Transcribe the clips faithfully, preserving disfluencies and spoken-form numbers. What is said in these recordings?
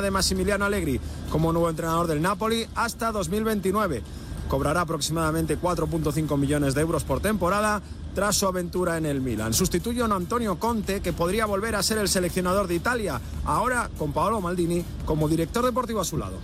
de Massimiliano Allegri como nuevo entrenador del Napoli hasta dos mil veintinueve. Cobrará aproximadamente cuatro punto cinco millones de euros por temporada tras su aventura en el Milan. Sustituye a un Antonio Conte que podría volver a ser el seleccionador de Italia, ahora con Paolo Maldini como director deportivo a su lado.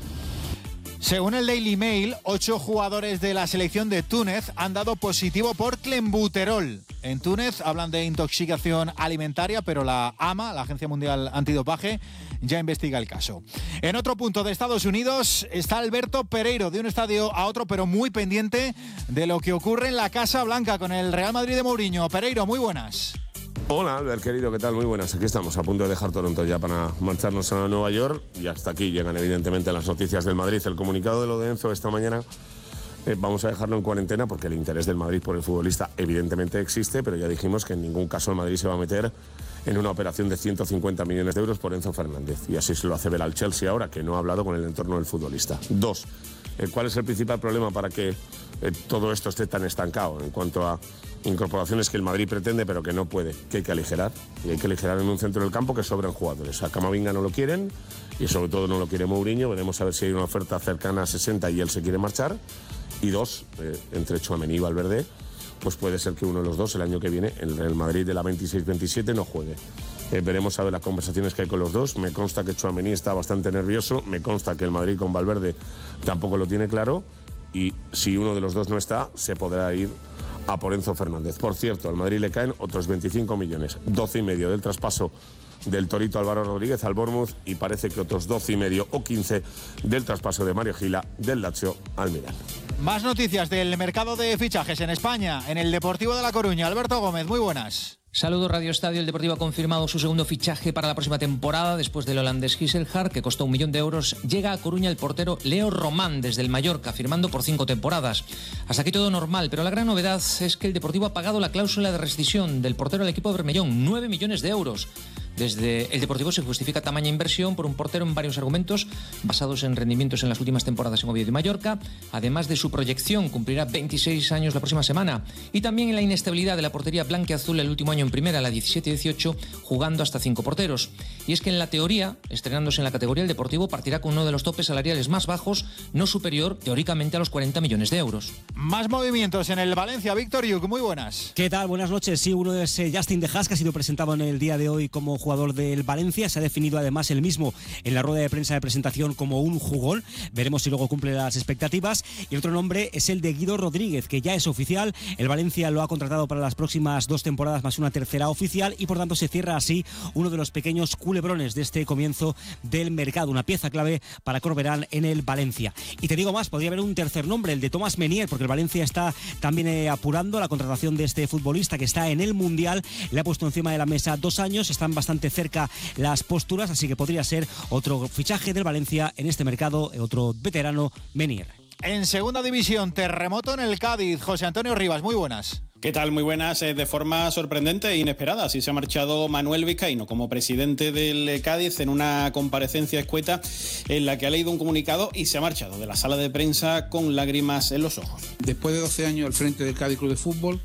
Según el Daily Mail, ocho jugadores de la selección de Túnez han dado positivo por clenbuterol. En Túnez hablan de intoxicación alimentaria, pero la A M A, la Agencia Mundial Antidopaje, ya investiga el caso. En otro punto de Estados Unidos está Alberto Pereiro, de un estadio a otro, pero muy pendiente de lo que ocurre en la Casa Blanca con el Real Madrid de Mourinho. Pereiro, muy buenas. Hola, Albert, querido, ¿qué tal? Muy buenas. Aquí estamos, a punto de dejar Toronto ya para marcharnos a Nueva York. Y hasta aquí llegan, evidentemente, las noticias del Madrid. El comunicado de lo de Enzo esta mañana, eh, vamos a dejarlo en cuarentena porque el interés del Madrid por el futbolista evidentemente existe, pero ya dijimos que en ningún caso el Madrid se va a meter en una operación de ciento cincuenta millones de euros por Enzo Fernández. Y así se lo hace ver al Chelsea ahora, que no ha hablado con el entorno del futbolista. Dos, eh, ¿cuál es el principal problema para que eh, todo esto esté tan estancado en cuanto a incorporaciones que el Madrid pretende pero que no puede, que hay que aligerar? Y hay que aligerar en un centro del campo que sobran jugadores. A Camavinga no lo quieren y sobre todo no lo quiere Mourinho. Veremos a ver si hay una oferta cercana a sesenta y él se quiere marchar. Y dos, eh, entre Tchouaméni y Valverde, pues puede ser que uno de los dos el año que viene en el Madrid de la veintiséis veintisiete no juegue. Eh, veremos a ver las conversaciones que hay con los dos. Me consta que Tchouaméni está bastante nervioso, me consta que el Madrid con Valverde tampoco lo tiene claro y si uno de los dos no está, se podrá ir a por Enzo Fernández. Por cierto, al Madrid le caen otros veinticinco millones, doce y medio del traspaso del Torito Álvaro Rodríguez al Bournemouth y parece que otros doce y medio o quince del traspaso de Mario Gila del Lazio al Milan. Más noticias del mercado de fichajes en España, en el Deportivo de La Coruña. Alberto Gómez, muy buenas. Saludos, Radio Estadio. El Deportivo ha confirmado su segundo fichaje para la próxima temporada. Después del holandés Gisselhard, que costó un millón de euros, llega a Coruña el portero Leo Román desde el Mallorca, firmando por cinco temporadas. Hasta aquí todo normal, pero la gran novedad es que el Deportivo ha pagado la cláusula de rescisión del portero al equipo de Bermellón, nueve millones de euros. Desde el Deportivo se justifica tamaña inversión por un portero en varios argumentos basados en rendimientos en las últimas temporadas en Oviedo y Mallorca, además de su proyección, cumplirá veintiséis años la próxima semana, y también en la inestabilidad de la portería blanquiazul el último año en primera, la diecisiete dieciocho, jugando hasta cinco porteros. Y es que en la teoría, estrenándose en la categoría, el Deportivo partirá con uno de los topes salariales más bajos, no superior teóricamente a los cuarenta millones de euros. Más movimientos en el Valencia. Víctor Yuk, muy buenas. ¿Qué tal? Buenas noches. Sí, uno es eh, Justin De Haas, que ha sido presentado en el día de hoy como jugador del Valencia. Se ha definido además él mismo en la rueda de prensa de presentación como un jugón. Veremos si luego cumple las expectativas. Y el otro nombre es el de Guido Rodríguez, que ya es oficial. El Valencia lo ha contratado para las próximas dos temporadas más una tercera oficial y por tanto se cierra así uno de los pequeños culebrones de este comienzo del mercado. Una pieza clave para Corberán en el Valencia. Y te digo más, podría haber un tercer nombre, el de Thomas Meunier, porque el Valencia está también eh, apurando la contratación de este futbolista que está en el Mundial. Le ha puesto encima de la mesa dos años, están bastante cerca las posturas, así que podría ser otro fichaje del Valencia en este mercado, otro veterano, Meunier. En segunda división, terremoto en el Cádiz. José Antonio Rivas, muy buenas. ¿Qué tal? Muy buenas. Eh, de forma sorprendente e inesperada, así se ha marchado Manuel Vizcaíno como presidente del Cádiz en una comparecencia escueta en la que ha leído un comunicado y se ha marchado de la sala de prensa con lágrimas en los ojos. Después de doce años al frente del Cádiz Club de Fútbol,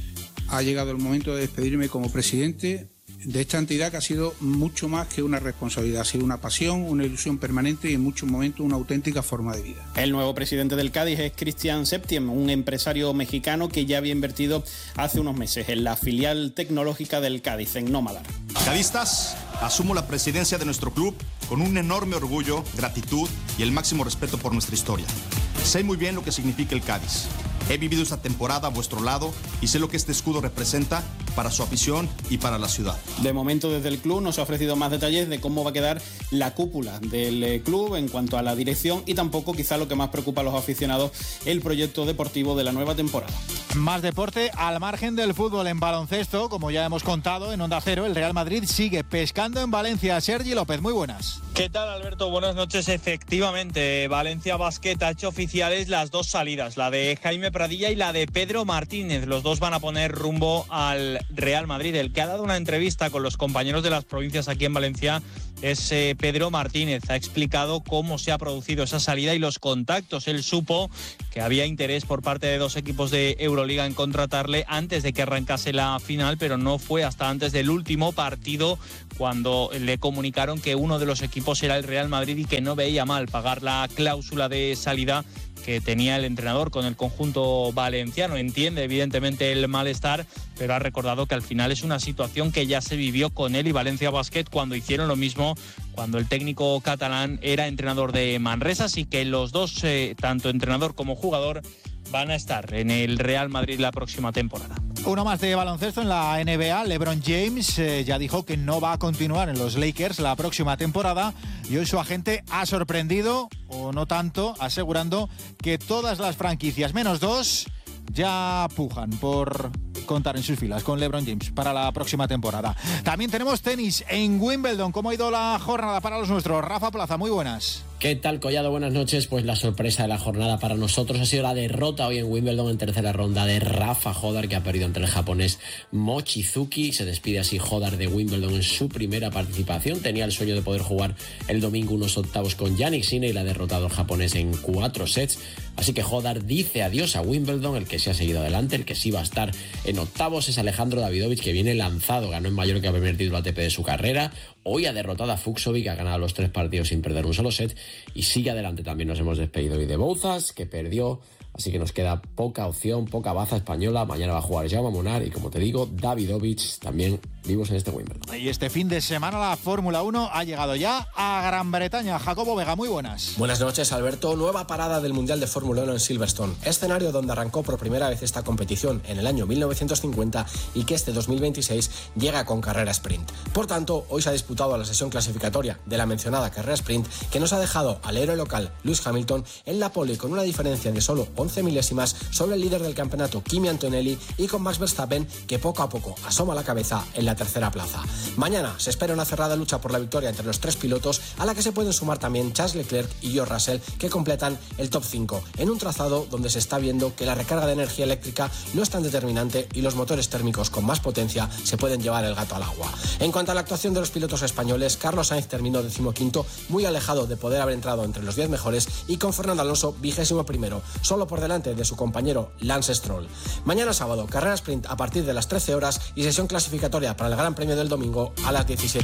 ha llegado el momento de despedirme como presidente de esta entidad que ha sido mucho más que una responsabilidad, ha sido una pasión, una ilusión permanente y en muchos momentos una auténtica forma de vida. El nuevo presidente del Cádiz es Cristian Septiem, un empresario mexicano que ya había invertido hace unos meses en la filial tecnológica del Cádiz, en Nómadar. Cadistas, asumo la presidencia de nuestro club con un enorme orgullo, gratitud y el máximo respeto por nuestra historia. Sé muy bien lo que significa el Cádiz. He vivido esta temporada a vuestro lado y sé lo que este escudo representa para su afición y para la ciudad. De momento, desde el club no se ha ofrecido más detalles de cómo va a quedar la cúpula del club en cuanto a la dirección y tampoco, quizá lo que más preocupa a los aficionados, el proyecto deportivo de la nueva temporada. Más deporte al margen del fútbol. En baloncesto, como ya hemos contado en Onda Cero, el Real Madrid sigue pescando en Valencia. Sergi López, muy buenas. ¿Qué tal, Alberto? Buenas noches. Efectivamente, Valencia Basket ha hecho oficiales las dos salidas, la de Jaime Pradilla y la de Pedro Martínez. Los dos van a poner rumbo al Real Madrid. El que ha dado una entrevista con los compañeros de las provincias aquí en Valencia es eh, Pedro Martínez. Ha explicado cómo se ha producido esa salida y los contactos. Él supo que había interés por parte de dos equipos de Euroliga en contratarle antes de que arrancase la final, pero no fue hasta antes del último partido cuando le comunicaron que uno de los equipos era el Real Madrid y que no veía mal pagar la cláusula de salida que tenía el entrenador con el conjunto valenciano. Entiende evidentemente el malestar, pero ha recordado que al final es una situación que ya se vivió con él y Valencia Basket cuando hicieron lo mismo cuando el técnico catalán era entrenador de Manresa, así que los dos, eh, tanto entrenador como jugador, van a estar en el Real Madrid la próxima temporada. Uno más de baloncesto en la N B A. LeBron James eh, ya dijo que no va a continuar en los Lakers la próxima temporada y hoy su agente ha sorprendido, o no tanto, asegurando que todas las franquicias, menos dos, ya pujan por contar en sus filas con LeBron James para la próxima temporada. También tenemos tenis en Wimbledon. ¿Cómo ha ido la jornada para los nuestros? Rafa Plaza, muy buenas. ¿Qué tal, Collado? Buenas noches. Pues la sorpresa de la jornada para nosotros ha sido la derrota hoy en Wimbledon en tercera ronda de Rafa Hodar, que ha perdido ante el japonés Mochizuki. Se despide así Hodar de Wimbledon en su primera participación. Tenía el sueño de poder jugar el domingo unos octavos con Jannik Sinner y la ha derrotado el japonés en cuatro sets. Así que Hodar dice adiós a Wimbledon. El que se ha seguido adelante, el que sí va a estar en octavos es Alejandro Davidovich, que viene lanzado. Ganó en Mallorca el primer título A T P de su carrera. Hoy ha derrotado a Fucsovic, que ha ganado los tres partidos sin perder un solo set. Y sigue adelante. También nos hemos despedido hoy de Bouzas, que perdió. Así que nos queda poca opción, poca baza española. Mañana va a jugar Jaume Munar y, como te digo, Davidovich también vivos en este Wimbledon. Y este fin de semana la Fórmula uno ha llegado ya a Gran Bretaña. Jacobo Vega, muy buenas. Buenas noches, Alberto. Nueva parada del Mundial de Fórmula uno en Silverstone, escenario donde arrancó por primera vez esta competición en el año mil novecientos cincuenta y que este dos mil veintiséis llega con carrera sprint. Por tanto, hoy se ha disputado la sesión clasificatoria de la mencionada carrera sprint, que nos ha dejado al héroe local Lewis Hamilton en la pole con una diferencia de solo once milésimas sobre el líder del campeonato Kimi Antonelli y con Max Verstappen, que poco a poco asoma la cabeza en la tercera plaza. Mañana se espera una cerrada lucha por la victoria entre los tres pilotos, a la que se pueden sumar también Charles Leclerc y George Russell, que completan el top cinco en un trazado donde se está viendo que la recarga de energía eléctrica no es tan determinante y los motores térmicos con más potencia se pueden llevar el gato al agua. En cuanto a la actuación de los pilotos españoles, Carlos Sainz terminó decimoquinto, muy alejado de poder haber entrado entre los diez mejores, y con Fernando Alonso vigésimo primero, solo por delante de su compañero Lance Stroll. Mañana sábado, carrera sprint a partir de las trece horas y sesión clasificatoria para el Gran Premio del domingo a las diecisiete.